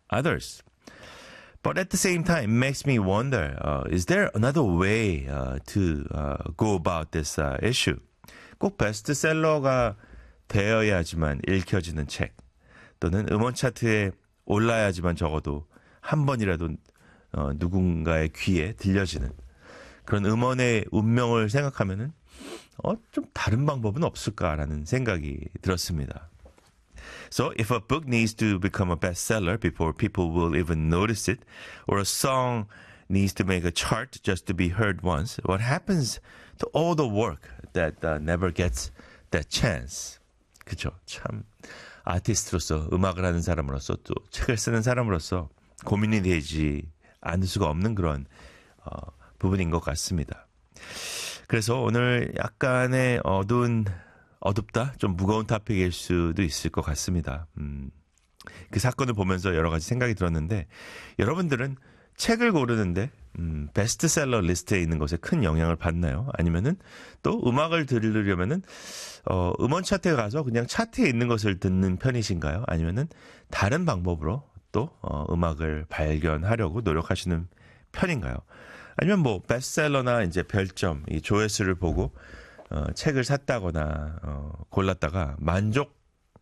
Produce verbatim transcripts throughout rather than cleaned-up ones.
others. But at the same time, it makes me wonder, uh, is there another way uh, to uh, go about this uh, issue? 꼭 베스트셀러가 되어야지만 읽혀지는 책, 또는 음원 차트에 올라야지만 적어도 한 번이라도 어, 누군가의 귀에 들려지는 그런 음원의 운명을 생각하면은 어, 좀 다른 방법은 없을까라는 생각이 들었습니다. So if a book needs to become a bestseller before people will even notice it, or a song needs to make a chart just to be heard once, what happens to all the work that uh, never gets that chance? 그죠? 참 아티스트로서, 음악을 하는 사람으로서, 또 책을 쓰는 사람으로서 고민이 되지 않을 수가 없는 그런 어, 부분인 것 같습니다. 그래서 오늘 약간의 어두운 어둡다? 좀 무거운 토픽일 수도 있을 것 같습니다. 음, 그 사건을 보면서 여러 가지 생각이 들었는데, 여러분들은 책을 고르는데 음, 베스트셀러 리스트에 있는 것에 큰 영향을 받나요? 아니면은 또 음악을 들으려면은 어, 음원 차트에 가서 그냥 차트에 있는 것을 듣는 편이신가요? 아니면은 다른 방법으로 또 어, 음악을 발견하려고 노력하시는 편인가요? 아니면 뭐 베스트셀러나 이제 별점, 이 조회수를 보고 어, 책을 샀다거나 어, 골랐다가 만족하지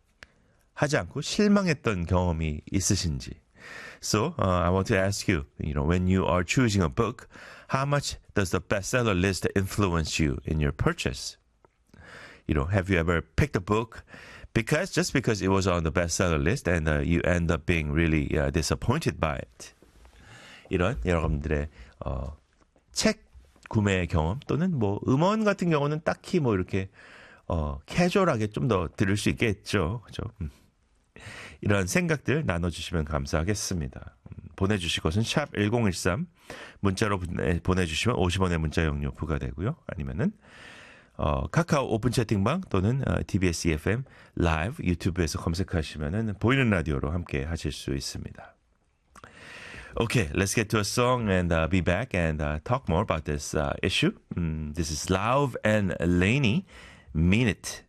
않고 실망했던 경험이 있으신지. So uh, I want to ask you, you know, when you are choosing a book, how much does the bestseller list influence you in your purchase? You know, have you ever picked a book because just because it was on the bestseller list and uh, you end up being really uh, disappointed by it? 이런 여러분들의 어, 책 구매 경험, 또는 뭐 음원 같은 경우는 딱히 뭐 이렇게 어 캐주얼하게 좀 더 들을 수 있겠죠. 그죠? 음. 이런 생각들 나눠주시면 감사하겠습니다. 음, 보내주실 것은 샵 일공일삼, 문자로 보내, 보내주시면 오십 원의 문자 용료 부과되고요. 아니면은 어, 카카오 오픈 채팅방 또는 어, 티비에스 이에프엠 라이브 유튜브에서 검색하시면은 보이는 라디오로 함께 하실 수 있습니다. Okay, let's get to a song and uh, be back and uh, talk more about this uh, issue. Mm, this is Lauv and Lainey, Mean It.